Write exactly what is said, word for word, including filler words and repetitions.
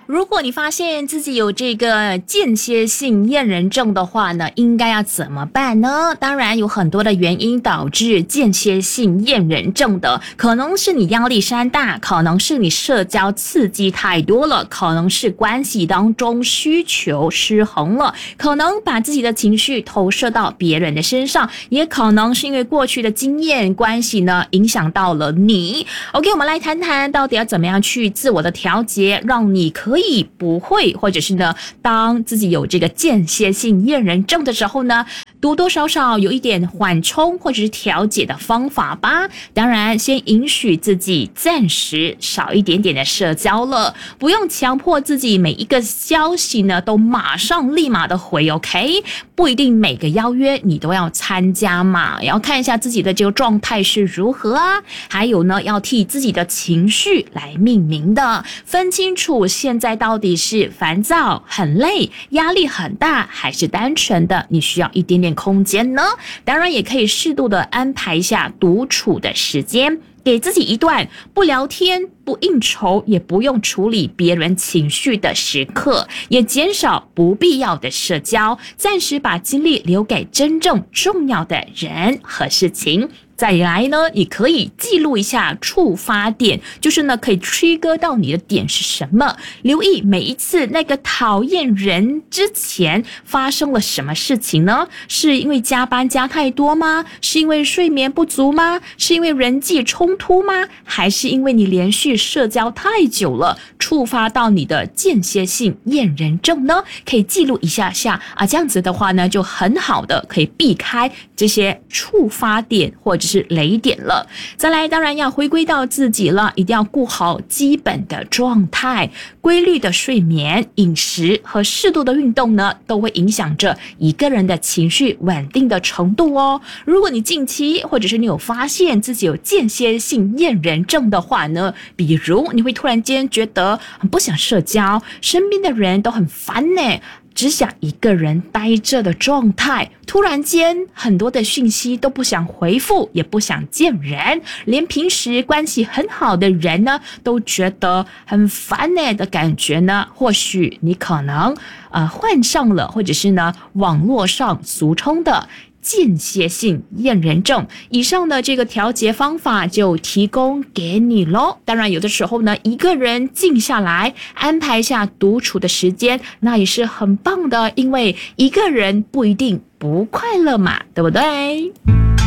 如果你发现自己有这个间歇性厌人症的话呢，应该要怎么办呢？当然有很多的原因导致间歇性厌人症的，可能是你压力山大，可能是你社交刺激太多了，可能是关系当中需求失衡了，可能把自己的情绪投射到别人的身上，也可能是因为过去的经验关系呢影响到了你。 OK， 我们来谈谈到底要怎么样去自我的调节，让你可以不会，或者是呢当自己有这个间歇性厌人症的时候呢，多多少少有一点缓冲或者是调节的方法吧。当然先允许自己暂时少一点点的社交了，不用强迫自己每一个消息呢都马上立马的回 OK， 不一定每个邀约你都要参加嘛，也要看一下自己的这个状态是如何啊，还有呢要替自己的情绪来命名的，分清楚现在到底是烦躁很累压力很大，还是单纯的你需要一点点空间呢？当然也可以适度的安排一下独处的时间，给自己一段不聊天不应酬也不用处理别人情绪的时刻，也减少不必要的社交，暂时把精力留给真正重要的人和事情。再来呢，你可以记录一下触发点，就是呢可以 trigger 到你的点是什么，留意每一次那个讨厌人之前发生了什么事情呢？是因为加班加太多吗？是因为睡眠不足吗？是因为人际冲突吗？还是因为你连续社交太久了，触发到你的间歇性厌人症呢？可以记录一下下啊，这样子的话呢就很好的可以避开这些触发点或者是雷点了。再来当然要回归到自己了，一定要顾好基本的状态，规律的睡眠饮食和适度的运动呢都会影响着一个人的情绪稳定的程度哦。如果你近期或者是你有发现自己有间歇性厌人症的话呢，比如你会突然间觉得很不想社交，身边的人都很烦呢，只想一个人待着的状态，突然间很多的讯息都不想回复，也不想见人，连平时关系很好的人呢都觉得很烦呢的感觉呢，或许你可能呃患上了，或者是呢网络上俗称的间歇性厌人症。以上的这个调节方法就提供给你咯。当然有的时候呢一个人静下来安排一下独处的时间，那也是很棒的，因为一个人不一定不快乐嘛，对不对？